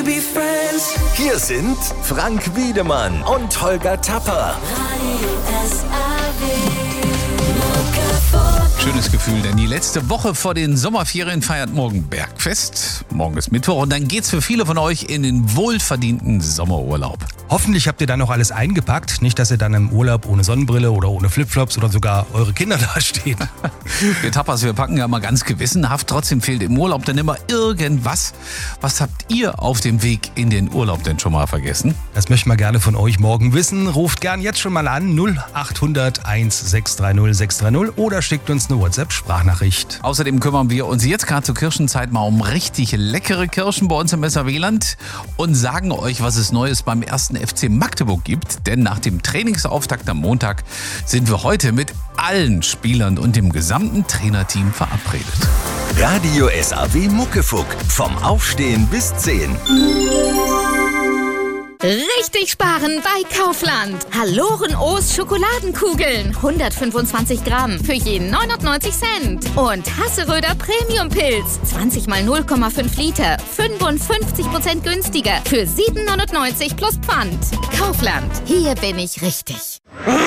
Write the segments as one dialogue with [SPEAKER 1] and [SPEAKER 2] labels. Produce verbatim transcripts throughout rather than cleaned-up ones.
[SPEAKER 1] be friends.
[SPEAKER 2] Hier sind Frank Wiedemann und Holger Tapper.
[SPEAKER 1] Radio S A W. Muckefuck.
[SPEAKER 3] Schönes Gefühl, denn die letzte Woche vor den Sommerferien feiert morgen Bergfest. Morgen ist Mittwoch und dann geht's für viele von euch in den wohlverdienten Sommerurlaub.
[SPEAKER 4] Hoffentlich habt ihr dann noch alles eingepackt. Nicht, dass ihr dann im Urlaub ohne Sonnenbrille oder ohne Flipflops oder sogar eure Kinder da stehen.
[SPEAKER 3] Wir Tappers, wir packen ja mal ganz gewissenhaft. Trotzdem fehlt im Urlaub dann immer irgendwas. Was habt ihr auf dem Weg in den Urlaub denn schon mal vergessen?
[SPEAKER 4] Das möchten wir gerne von euch morgen wissen. Ruft gern jetzt schon mal an null acht hundert eins sechs drei null sechs drei null oder schickt uns eine WhatsApp-Sprachnachricht.
[SPEAKER 3] Außerdem kümmern wir uns jetzt gerade zur Kirschenzeit mal um richtig leckere Kirschen bei uns im S A W-Land und sagen euch, was es Neues beim ersten F C Magdeburg gibt. Denn nach dem Trainingsauftakt am Montag sind wir heute mit allen Spielern und dem gesamten Trainerteam verabredet.
[SPEAKER 2] Radio S A W Muckefuck. Vom Aufstehen bis zehn.
[SPEAKER 5] Richtig sparen bei Kaufland. Halloren O's Schokoladenkugeln. hundertfünfundzwanzig Gramm für jeden neunundneunzig Cent. Und Hasseröder Premium Pilz. zwanzig mal null Komma fünf Liter. fünfundfünfzig Prozent günstiger. Für sieben neunundneunzig plus Pfand. Kaufland. Hier bin ich richtig.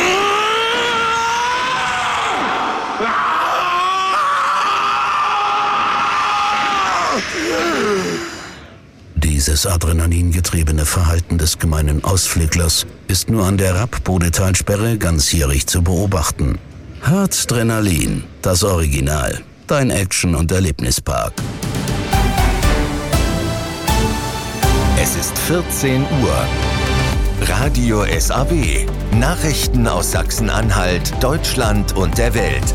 [SPEAKER 6] Dieses adrenalingetriebene Verhalten des gemeinen Ausflüglers ist nur an der Rapp-Bodetalsperre ganzjährig zu beobachten. Harzdrenalin, das Original, dein Action- und Erlebnispark.
[SPEAKER 2] Es ist vierzehn Uhr. Radio S A W. Nachrichten aus Sachsen-Anhalt, Deutschland und der Welt.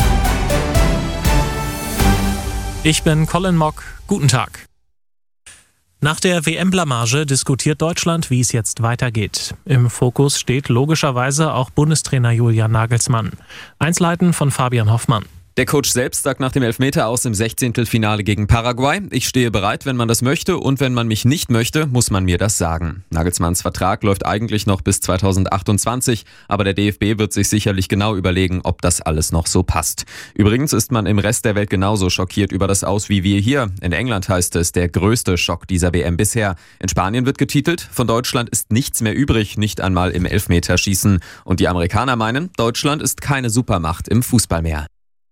[SPEAKER 7] Ich bin Colin Mock. Guten Tag. Nach der W M-Blamage diskutiert Deutschland, wie es jetzt weitergeht. Im Fokus steht logischerweise auch Bundestrainer Julian Nagelsmann. Einzelheiten von Fabian Hoffmann.
[SPEAKER 8] Der Coach selbst sagt nach dem Elfmeter aus im Sechzehntelfinale gegen Paraguay: Ich stehe bereit, wenn man das möchte, und wenn man mich nicht möchte, muss man mir das sagen. Nagelsmanns Vertrag läuft eigentlich noch bis zweitausendachtundzwanzig, aber der D F B wird sich sicherlich genau überlegen, ob das alles noch so passt. Übrigens ist man im Rest der Welt genauso schockiert über das Aus wie wir hier. In England heißt es, der größte Schock dieser W M bisher. In Spanien wird getitelt: Von Deutschland ist nichts mehr übrig, nicht einmal im Elfmeterschießen. Und die Amerikaner meinen, Deutschland ist keine Supermacht im Fußball mehr.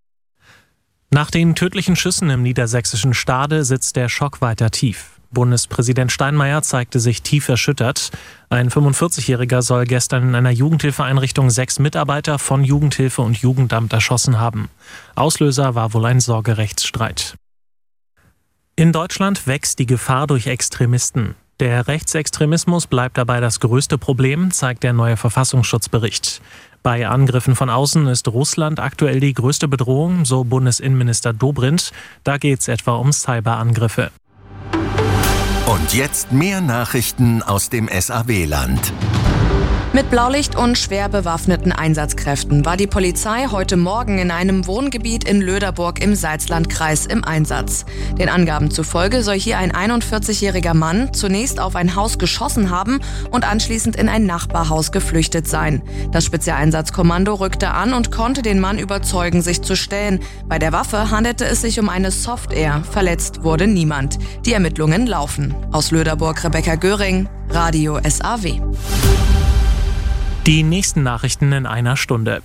[SPEAKER 7] Nach den tödlichen Schüssen im niedersächsischen Stade sitzt der Schock weiter tief. Bundespräsident Steinmeier zeigte sich tief erschüttert. Ein fünfundvierzigjähriger soll gestern in einer Jugendhilfeeinrichtung sechs Mitarbeiter von Jugendhilfe und Jugendamt erschossen haben. Auslöser war wohl ein Sorgerechtsstreit. In Deutschland wächst die Gefahr durch Extremisten. Der Rechtsextremismus bleibt dabei das größte Problem, zeigt der neue Verfassungsschutzbericht. Bei Angriffen von außen ist Russland aktuell die größte Bedrohung, so Bundesinnenminister Dobrindt. Da geht es etwa um Cyberangriffe.
[SPEAKER 2] Und jetzt mehr Nachrichten aus dem S A W-Land.
[SPEAKER 9] Mit Blaulicht und schwer bewaffneten Einsatzkräften war die Polizei heute Morgen in einem Wohngebiet in Löderburg im Salzlandkreis im Einsatz. Den Angaben zufolge soll hier ein einundvierzigjähriger Mann zunächst auf ein Haus geschossen haben und anschließend in ein Nachbarhaus geflüchtet sein. Das Spezialeinsatzkommando rückte an und konnte den Mann überzeugen, sich zu stellen. Bei der Waffe handelte es sich um eine Soft-Air. Verletzt wurde niemand. Die Ermittlungen laufen. Aus Löderburg Rebecca Göring, Radio S A W.
[SPEAKER 7] Die nächsten Nachrichten in einer Stunde.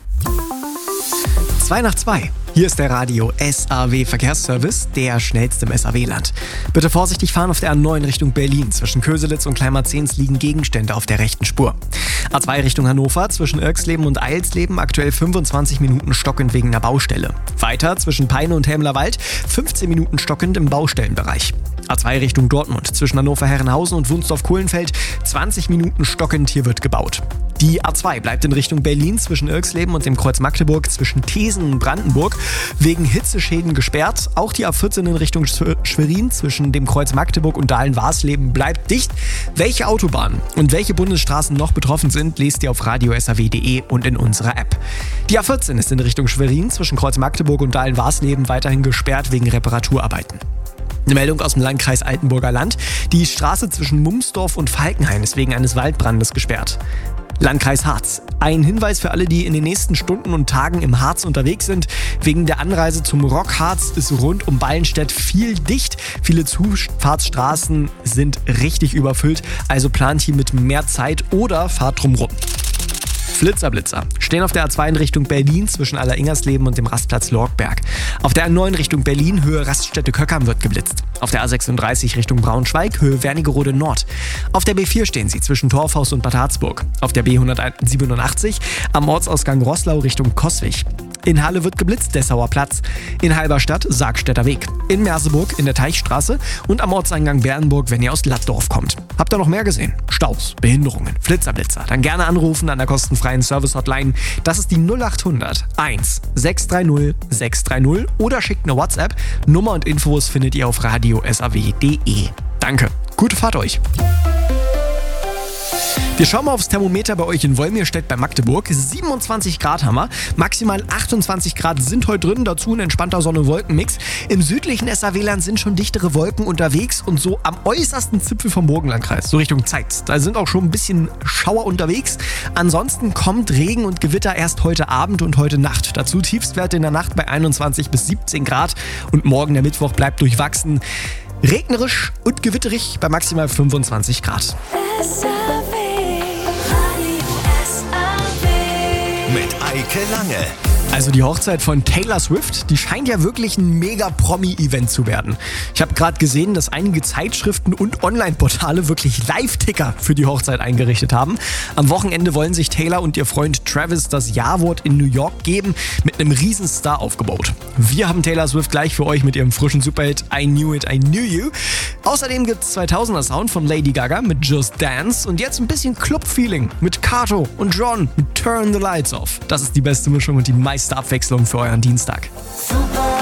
[SPEAKER 10] zwei nach zwei. Hier ist der Radio S A W Verkehrsservice, der schnellste im S A W-Land. Bitte vorsichtig fahren auf der A neun Richtung Berlin. Zwischen Köselitz und Kleinmarzens liegen Gegenstände auf der rechten Spur. A zwei Richtung Hannover, zwischen Irksleben und Eilsleben aktuell fünfundzwanzig Minuten stockend wegen einer Baustelle. Weiter zwischen Peine und Helmlerwald fünfzehn Minuten stockend im Baustellenbereich. A zwei Richtung Dortmund, zwischen Hannover-Herrenhausen und Wunsdorf-Kohlenfeld zwanzig Minuten stockend, hier wird gebaut. Die A zwei bleibt in Richtung Berlin zwischen Irksleben und dem Kreuz Magdeburg zwischen Thesen und Brandenburg wegen Hitzeschäden gesperrt. Auch die A vierzehn in Richtung Schwerin zwischen dem Kreuz Magdeburg und Dahlen-Warsleben bleibt dicht. Welche Autobahnen und welche Bundesstraßen noch betroffen sind, lest ihr auf radio s a w punkt d e und in unserer App. Die A vierzehn ist in Richtung Schwerin zwischen Kreuz Magdeburg und Dahlen-Warsleben weiterhin gesperrt wegen Reparaturarbeiten. Eine Meldung aus dem Landkreis Altenburger Land. Die Straße zwischen Mumsdorf und Falkenhain ist wegen eines Waldbrandes gesperrt. Landkreis Harz. Ein Hinweis für alle, die in den nächsten Stunden und Tagen im Harz unterwegs sind. Wegen der Anreise zum Rock Harz ist rund um Ballenstedt viel dicht. Viele Zufahrtsstraßen sind richtig überfüllt. Also plant hier mit mehr Zeit oder fahrt drumrum. Flitzer-Blitzer stehen auf der A zwei in Richtung Berlin zwischen Aller-Ingersleben und dem Rastplatz Lorgberg. Auf der A neun Richtung Berlin, Höhe Raststätte Köckern wird geblitzt. Auf der A sechsunddreißig Richtung Braunschweig, Höhe Wernigerode Nord. Auf der B vier stehen sie zwischen Torfhaus und Bad Harzburg. Auf der B hundertsiebenundachtzig am Ortsausgang Roßlau Richtung Coswig. In Halle wird geblitzt, Dessauer Platz. In Halberstadt, Sargstädter Weg. In Merseburg, in der Teichstraße und am Ortseingang Bernburg, wenn ihr aus Lattdorf kommt. Habt ihr noch mehr gesehen? Staus, Behinderungen, Flitzer-Blitzer? Dann gerne anrufen an der kostenfreien Service-Hotline. Das ist die null acht hundert eins sechs drei null sechs drei null oder schickt eine WhatsApp. Nummer und Infos findet ihr auf radio s a w punkt d e. Danke, gute Fahrt euch. Wir schauen mal aufs Thermometer bei euch in Wolmirstedt bei Magdeburg. siebenundzwanzig Grad haben wir. Maximal achtundzwanzig Grad sind heute drin. Dazu ein entspannter Sonne-Wolken-Mix. Im südlichen S A W-Land sind schon dichtere Wolken unterwegs und so am äußersten Zipfel vom Burgenlandkreis, so Richtung Zeitz. Da sind auch schon ein bisschen Schauer unterwegs. Ansonsten kommt Regen und Gewitter erst heute Abend und heute Nacht. Dazu Tiefstwerte in der Nacht bei einundzwanzig bis siebzehn Grad und morgen der Mittwoch bleibt durchwachsen. Regnerisch und gewitterig bei maximal fünfundzwanzig Grad.
[SPEAKER 2] Mit Eike Lange.
[SPEAKER 10] Also die Hochzeit von Taylor Swift, die scheint ja wirklich ein Mega-Promi-Event zu werden. Ich habe gerade gesehen, dass einige Zeitschriften und Online-Portale wirklich Live-Ticker für die Hochzeit eingerichtet haben. Am Wochenende wollen sich Taylor und ihr Freund Travis das Ja-Wort in New York geben, mit einem riesen Star aufgebaut. Wir haben Taylor Swift gleich für euch mit ihrem frischen Superhit I Knew It, I Knew You. Außerdem gibt's zweitausender Sound von Lady Gaga mit Just Dance und jetzt ein bisschen Club-Feeling mit Kato und John mit Turn the Lights Off. Das ist die beste Mischung und die meiste Abwechslung für euren Dienstag.